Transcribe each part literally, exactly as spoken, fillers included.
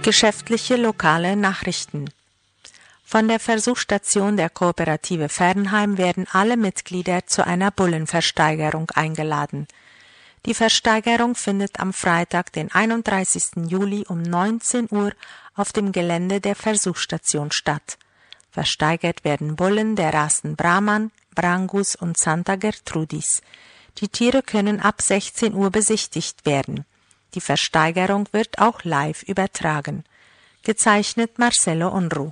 Geschäftliche lokale Nachrichten. Von der Versuchsstation der Kooperative Fernheim werden alle Mitglieder zu einer Bullenversteigerung eingeladen. Die Versteigerung findet am Freitag, den einunddreißigsten Juli um neunzehn Uhr auf dem Gelände der Versuchsstation statt. Versteigert werden Bullen der Rassen Brahman, Brangus und Santa Gertrudis. Die Tiere können ab sechzehn Uhr besichtigt werden. Die Versteigerung wird auch live übertragen. Gezeichnet Marcelo Unruh.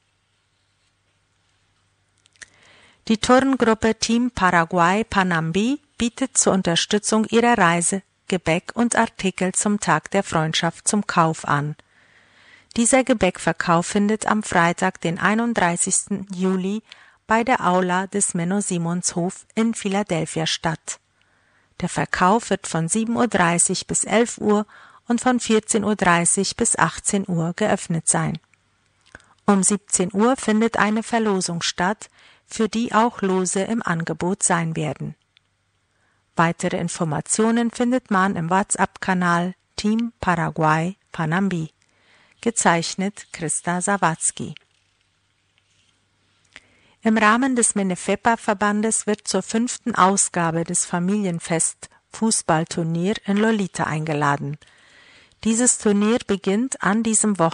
Die Turngruppe Team Paraguay Panambi bietet zur Unterstützung ihrer Reise Gebäck und Artikel zum Tag der Freundschaft zum Kauf an. Dieser Gebäckverkauf findet am Freitag, den einunddreißigsten Juli, bei der Aula des Menno Simons-Hof in Philadelphia statt. Der Verkauf wird von sieben Uhr dreißig bis elf Uhr und von vierzehn Uhr dreißig bis achtzehn Uhr geöffnet sein. Um siebzehn Uhr findet eine Verlosung statt, für die auch Lose im Angebot sein werden. Weitere Informationen findet man im WhatsApp-Kanal Team Paraguay Panambi. Gezeichnet Christa Sawatzki. Im Rahmen des Menefepa-Verbandes wird zur fünften Ausgabe des Familienfest-Fußballturnier in Lolita eingeladen. Dieses Turnier beginnt an diesem Wochenende